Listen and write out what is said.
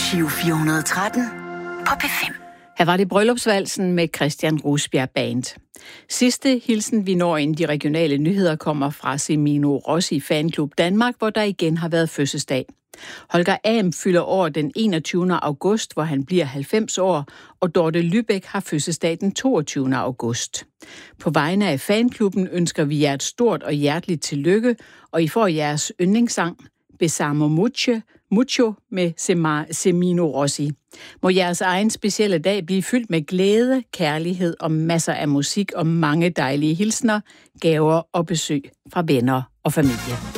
Giro 413 på P5. Her var det bryllupsvalsen med Christian Rosbjerg Band. Sidste hilsen, vi når ind de regionale nyheder, kommer fra Semino Rossi Fanklub Danmark, hvor der igen har været fødselsdag. Holger Am fylder år den 21. august, hvor han bliver 90 år, og Dorte Lübeck har fødselsdag den 22. august. På vegne af fanklubben ønsker vi jer et stort og hjerteligt tillykke, og I får jeres yndlingssang Besamo Mucho med Semino Rossi. Må jeres egen specielle dag blive fyldt med glæde, kærlighed og masser af musik og mange dejlige hilsner, gaver og besøg fra venner og familie.